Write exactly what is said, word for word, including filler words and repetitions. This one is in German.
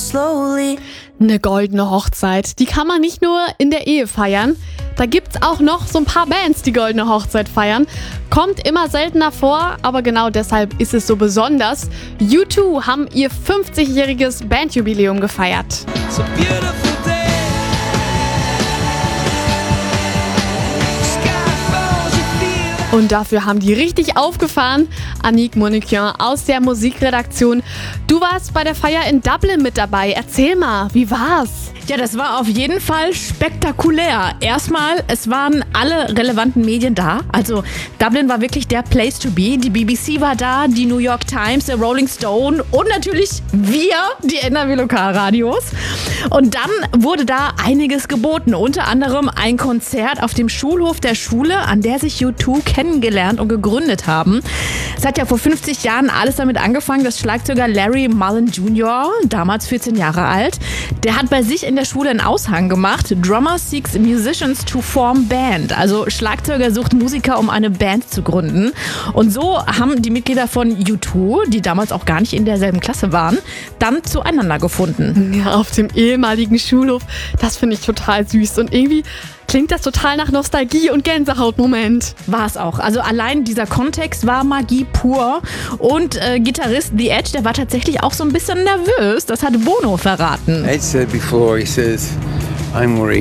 slowly. Eine goldene Hochzeit, die kann man nicht nur in der Ehe feiern. Da gibt's auch noch so ein paar Bands, die goldene Hochzeit feiern. Kommt immer seltener vor, aber genau deshalb ist es so besonders. U zwei haben ihr fünfzigjähriges Bandjubiläum gefeiert. It's a beautiful day. Sky falls, you feel. Und dafür haben die richtig aufgefahren. Annick Moniquin aus der Musikredaktion. Du warst bei der Feier in Dublin mit dabei. Erzähl mal, wie war's? Ja, das war auf jeden Fall spektakulär. Erstmal, es waren alle relevanten Medien da. Also Dublin war wirklich der Place to be. Die B B C war da, die New York Times, der Rolling Stone und natürlich wir, die N R W Lokalradios. Und dann wurde da einiges geboten. Unter anderem ein Konzert auf dem Schulhof der Schule, an der sich U zwei kennengelernt und gegründet haben. Es hat ja vor fünfzig Jahren alles damit angefangen, dass Schlagzeuger Larry Mullen Junior, damals vierzehn Jahre alt, der hat bei sich in der Schule einen Aushang gemacht. Drummer seeks musicians to form band. Also Schlagzeuger sucht Musiker, um eine Band zu gründen. Und so haben die Mitglieder von U zwei, die damals auch gar nicht in derselben Klasse waren, dann zueinander gefunden. Ja, auf dem ehemaligen Schulhof. Das finde ich total süß. Und irgendwie klingt das total nach Nostalgie und Gänsehautmoment. War es auch. Also allein dieser Kontext war Magie pur. Und äh, Gitarrist The Edge, der war tatsächlich auch so ein bisschen nervös. Das hat Bono verraten. Ed said before, he says, I'm worried.